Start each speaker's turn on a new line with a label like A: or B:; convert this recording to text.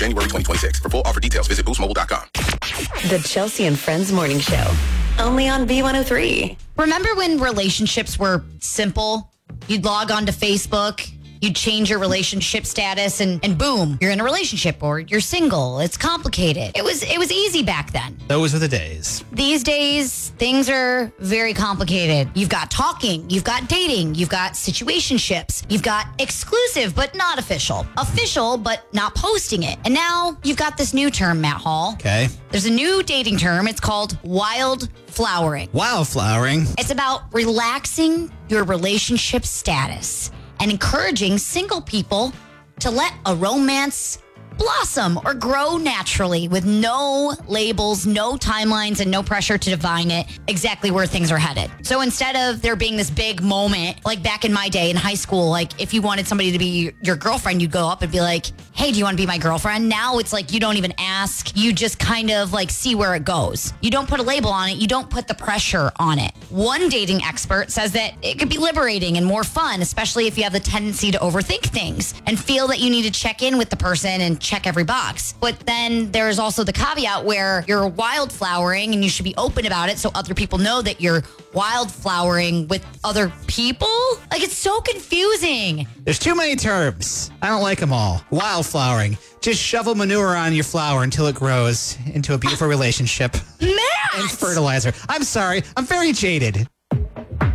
A: January 2026. For full offer details, visit boostmobile.com.
B: The Chelsea and Friends Morning Show. Only on B103.
C: Remember when relationships were simple? You'd log on to Facebook, you'd change your relationship status, and boom, you're in a relationship or you're single. It's complicated. It was easy back then.
D: Those were the days.
C: These days, things are very complicated. You've got talking, you've got dating, you've got situationships, you've got exclusive but not official, official but not posting it. And now you've got this new term, Matt Hall.
D: Okay.
C: There's a new dating term. It's called wildflowering.
D: Wildflowering.
C: It's about relaxing your relationship status and encouraging single people to let a romance blossom or grow naturally with no labels, no timelines, and no pressure to divine it exactly where things are headed. So instead of there being this big moment, like back in my day in high school, like if you wanted somebody to be your girlfriend, you'd go up and be like, hey, do you want to be my girlfriend? Now it's like you don't even ask. You just kind of like see where it goes. You don't put a label on it. You don't put the pressure on it. One dating expert says that it could be liberating and more fun, especially if you have the tendency to overthink things and feel that you need to check in with the person and check every box. But then there's also the caveat where you're wildflowering and you should be open about it so other people know that you're wildflowering with other people. Like, it's so confusing.
D: There's too many terms. I don't like them all. Wildflowering. Just shovel manure on your flower until it grows into a beautiful relationship.
C: Matt!
D: And fertilizer. I'm sorry. I'm very jaded.